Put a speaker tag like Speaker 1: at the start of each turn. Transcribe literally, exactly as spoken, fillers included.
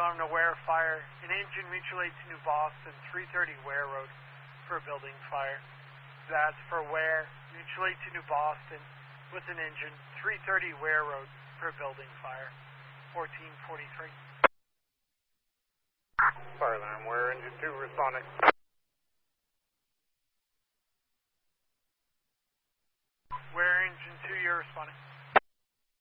Speaker 1: alarm to Ware Fire. An engine mutual aid to New Boston, three thirty Ware Road for a building fire. That's for Ware, mutual aid to New Boston with an engine, three thirty Ware Road for a building fire. fourteen forty-three.
Speaker 2: Fire alarm, Ware, engine two responding.
Speaker 1: Ware, engine two, you're responding.